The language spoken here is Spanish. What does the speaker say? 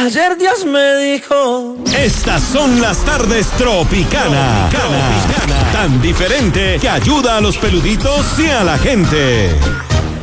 Ayer Dios me dijo. Estas son las tardes Tropicana. Tan diferente que ayuda a los peluditos y a la gente.